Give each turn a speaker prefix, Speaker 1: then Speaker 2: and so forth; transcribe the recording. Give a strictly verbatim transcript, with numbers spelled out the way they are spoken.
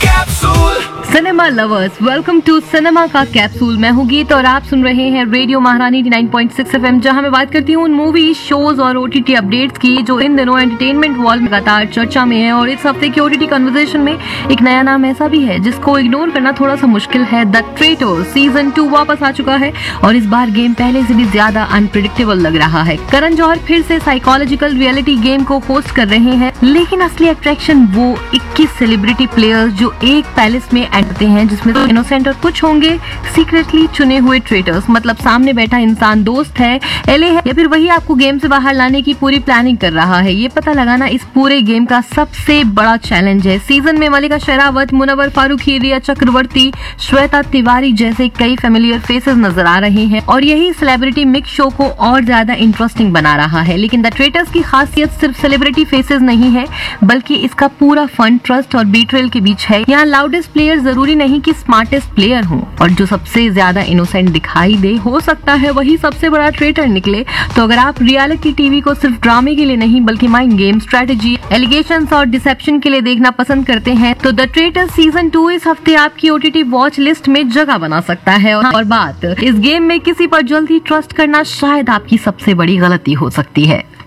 Speaker 1: Cinema lovers, welcome to cinema का capsule. मैं हूँ गीत और आप सुन रहे हैं रेडियो महारानी नाइंटी पॉइंट सिक्स एफएम, जहाँ मैं बात करती हूँ उन मूवी, शोज और ओटीटी अपडेट्स की जो इन दिनों एंटरटेनमेंट वॉल में लगातार चर्चा में है। और इस हफ्ते की ओटीटी कन्वर्सेशन में एक नया नाम ऐसा भी है जिसको इग्नोर करना थोड़ा सा मुश्किल है। द ट्रेटर्स सीजन टू वापस आ चुका है और इस बार गेम पहले से भी ज्यादा अनप्रिडिक्टेबल लग रहा है। करण जौहर फिर से साइकोलॉजिकल रियलिटी गेम को होस्ट कर रहे हैं, लेकिन असली अट्रैक्शन वो इक्कीस सेलिब्रिटी प्लेयर्स जो एक पैलेस में एंटरते हैं, जिसमें तो इनोसेंट और कुछ होंगे सीक्रेटली चुने हुए ट्रेटर्स। मतलब सामने बैठा इंसान दोस्त है, एले है, या फिर वही आपको गेम से बाहर लाने की पूरी प्लानिंग कर रहा है। ये पता लगाना इस पूरे गेम का सबसे बड़ा चैलेंज है। सीजन में मलिका शेरावत, मुनव्वर फारूकी, रिया चक्रवर्ती, श्वेता तिवारी जैसे कई फेमिलियर फेसेस नजर आ रहे हैं और यही सेलिब्रिटी मिक्स शो को और ज्यादा इंटरेस्टिंग बना रहा है। लेकिन द ट्रेटर्स की खासियत सिर्फ सेलिब्रिटी फेसेस नहीं है, बल्कि इसका पूरा फन, ट्रस्ट और बीट्रेल के बीच है। यहाँ लाउडेस्ट प्लेयर जरूरी नहीं कि स्मार्टेस्ट प्लेयर हो, और जो सबसे ज्यादा इनोसेंट दिखाई दे, हो सकता है वही सबसे बड़ा ट्रेटर निकले। तो अगर आप रियलिटी टीवी को सिर्फ ड्रामे के लिए नहीं बल्कि माइंड गेम, स्ट्रेटेजी, एलिगेशंस और डिसेप्शन के लिए देखना पसंद करते हैं, तो द ट्रेटर सीजन टू इस हफ्ते आपकी ओटीटी वॉच लिस्ट में जगह बना सकता है। और बात इस गेम में किसी पर जल्दी ट्रस्ट करना शायद आपकी सबसे बड़ी गलती हो सकती है।